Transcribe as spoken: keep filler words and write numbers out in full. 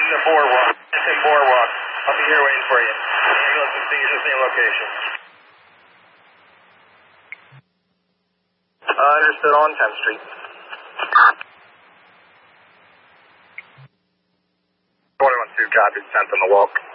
the boardwalk. It's in boardwalk. I'll be here waiting for you. The ambulance and things in the same location. Uh, understood on tenth Street. twenty-one two, copy, tenth on the walk.